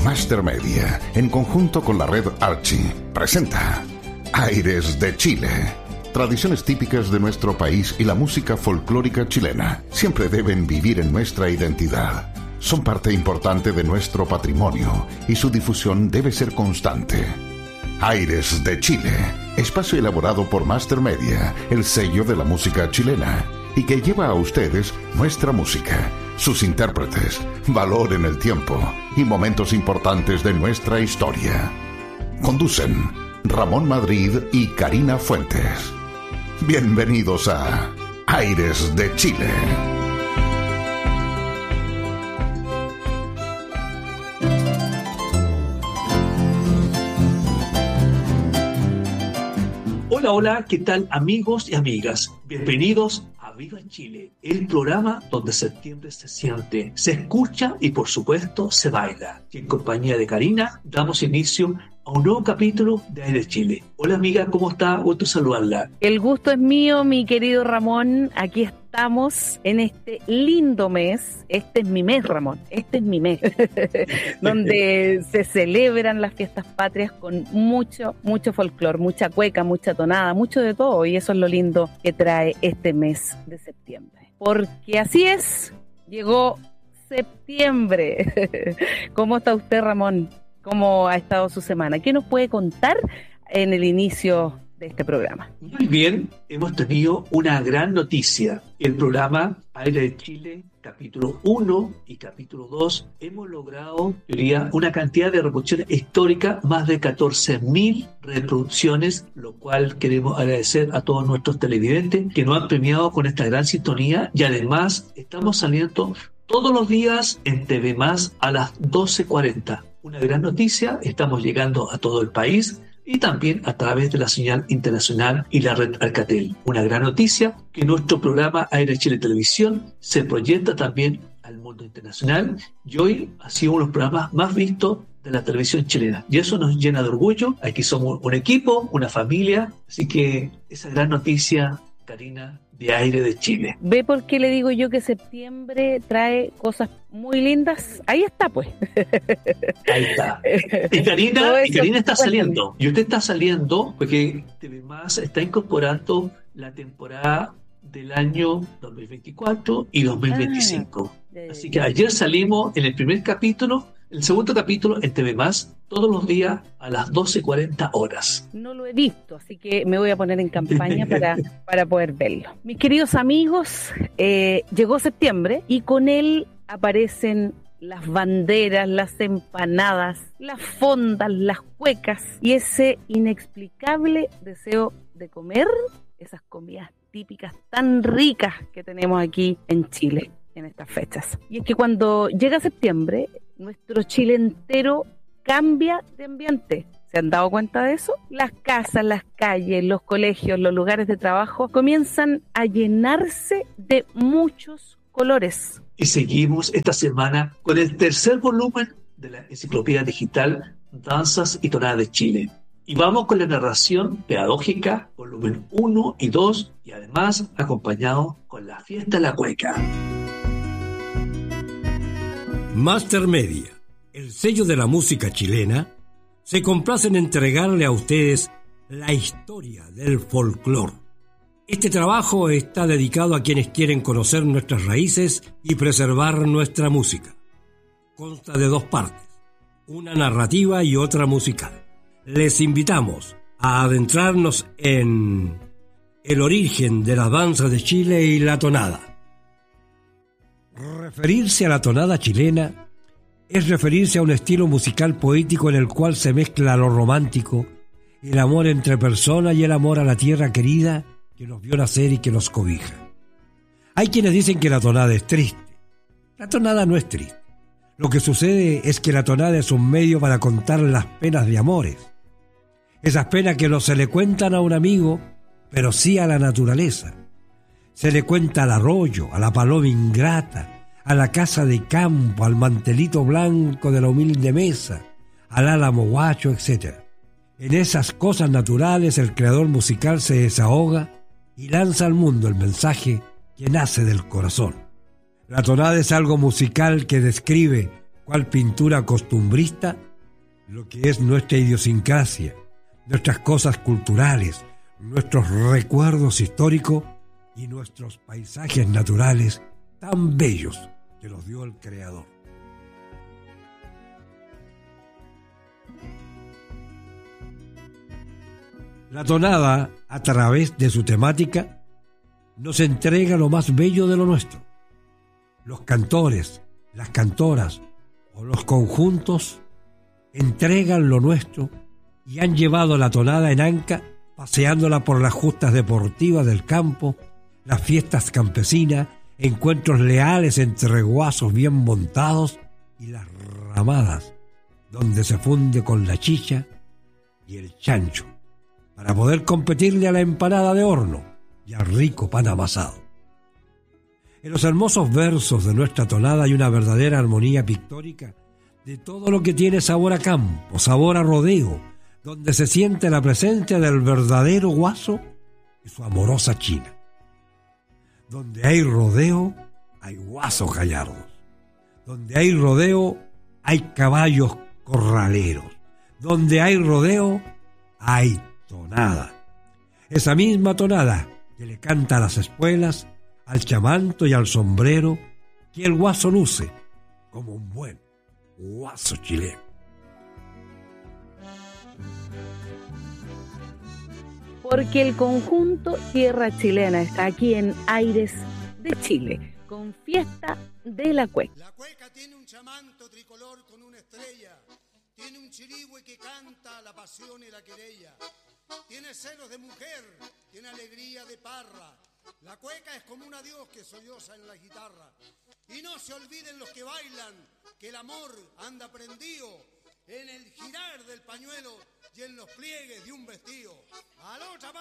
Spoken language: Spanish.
Master Media, en conjunto con la red Archie, presenta Aires de Chile. Tradiciones típicas de nuestro país y la música folclórica chilena siempre deben vivir en nuestra identidad. Son parte importante de nuestro patrimonio y su difusión debe ser constante. Aires de Chile, espacio elaborado por Master Media, el sello de la música chilena, y que lleva a ustedes nuestra música, sus intérpretes, valor en el tiempo y momentos importantes de nuestra historia. Conducen Ramón Madrid y Karina Fuentes. Bienvenidos a Aires de Chile. Hola, hola, ¿qué tal amigos y amigas? Bienvenidos a Viva Chile, el programa donde septiembre se siente, se escucha y por supuesto se baila. Y en compañía de Karina damos inicio a un nuevo capítulo de Aires de Chile. Hola amiga, ¿cómo está? Gusto saludarla. El gusto es mío, mi querido Ramón. Aquí estamos en este lindo mes. Este es mi mes, Ramón. Este es mi mes. Donde se celebran las fiestas patrias con mucho folclor, mucha cueca, mucha tonada, mucho de todo. Y eso es lo lindo que trae este mes de septiembre. Porque así es, llegó septiembre. ¿Cómo está usted, Ramón? ¿Cómo ha estado su semana? ¿Qué nos puede contar en el inicio de este programa? Muy bien, hemos tenido una gran noticia. El programa Aire de Chile, capítulo 1 y capítulo 2, hemos logrado, yo diría, una cantidad de reproducciones históricas, más de 14.000 reproducciones, lo cual queremos agradecer a todos nuestros televidentes que nos han premiado con esta gran sintonía, y además estamos saliendo todos los días en TV Más a las 12:40. Una gran noticia, estamos llegando a todo el país y también a través de la señal internacional y la red Alcatel. Una gran noticia que nuestro programa Aire Chile Televisión se proyecta también al mundo internacional y hoy ha sido uno de los programas más vistos de la televisión chilena. Y eso nos llena de orgullo. Aquí somos un equipo, una familia, así que esa gran noticia, Karina, de Aire de Chile. ¿Ve por qué le digo yo que septiembre trae cosas muy lindas? Ahí está, pues. Ahí está. Y Karina está saliendo. Y usted está saliendo porque TV Más está incorporando la temporada del año 2024 y 2025. Así que ayer salimos en el primer capítulo, el segundo capítulo en TV Más, todos los días a las 12:40 horas. No lo he visto, así que me voy a poner en campaña para poder verlo. Mis queridos amigos, llegó septiembre y con él aparecen las banderas, las empanadas, las fondas, las cuecas y ese inexplicable deseo de comer esas comidas típicas tan ricas que tenemos aquí en Chile en estas fechas. Y es que cuando llega septiembre, nuestro Chile entero cambia de ambiente. ¿Se han dado cuenta de eso? Las casas, las calles, los colegios, los lugares de trabajo comienzan a llenarse de muchos colores. Y seguimos esta semana con el tercer volumen de la enciclopedia digital Danzas y Tonadas de Chile. Y vamos con la narración pedagógica, volumen 1 y 2, y además acompañado con la fiesta de la cueca. Master Media, el sello de la música chilena, se complace en entregarle a ustedes la historia del folclore. Este trabajo está dedicado a quienes quieren conocer nuestras raíces y preservar nuestra música. Consta de dos partes, una narrativa y otra musical. Les invitamos a adentrarnos en el origen de las danzas de Chile y la tonada. Referirse a la tonada chilena es referirse a un estilo musical poético en el cual se mezcla lo romántico, el amor entre personas y el amor a la tierra querida que nos vio nacer y que nos cobija. Hay quienes dicen que la tonada es triste. La tonada no es triste. Lo que sucede es que la tonada es un medio para contar las penas de amores. Esas penas que no se le cuentan a un amigo, pero sí a la naturaleza. Se le cuenta al arroyo, a la paloma ingrata, a la casa de campo, al mantelito blanco de la humilde mesa, al álamo guacho, etc. En esas cosas naturales el creador musical se desahoga y lanza al mundo el mensaje que nace del corazón. La tonada es algo musical que describe cual pintura costumbrista, lo que es nuestra idiosincrasia, nuestras cosas culturales, nuestros recuerdos históricos y nuestros paisajes naturales tan bellos que los dio el Creador. La tonada, a través de su temática, nos entrega lo más bello de lo nuestro. Los cantores, las cantoras o los conjuntos entregan lo nuestro y han llevado la tonada en anca, paseándola por las justas deportivas del campo, las fiestas campesinas, encuentros leales entre guasos bien montados y las ramadas, donde se funde con la chicha y el chancho, para poder competirle a la empanada de horno y al rico pan amasado. En los hermosos versos de nuestra tonada hay una verdadera armonía pictórica de todo lo que tiene sabor a campo, sabor a rodeo, donde se siente la presencia del verdadero guaso y su amorosa china. Donde hay rodeo, hay guasos gallardos. Donde hay rodeo, hay caballos corraleros. Donde hay rodeo, hay tonada. Esa misma tonada que le canta a las espuelas, al chamanto y al sombrero, que el guaso luce como un buen guaso chileno. Porque el conjunto Tierra Chilena está aquí en Aires de Chile, con Fiesta de la Cueca. La cueca tiene un chamanto tricolor con una estrella, tiene un chirigüe que canta la pasión y la querella, tiene celos de mujer, tiene alegría de parra. La cueca es como un adiós que solloza en la guitarra. Y no se olviden los que bailan que el amor anda prendido en el girar del pañuelo y en los pliegues de un vestido. ¡Aló, chaval!